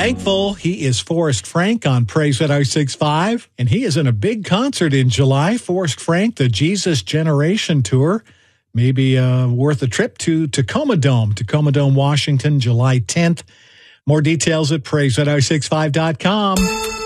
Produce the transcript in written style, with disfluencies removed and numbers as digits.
Thankful. He is Forrest Frank on Praise at I-65, and he is in a big concert in July. Forrest Frank, the Jesus Generation Tour, maybe worth a trip to Tacoma Dome, Washington, July 10th. More details at praiseati65.com.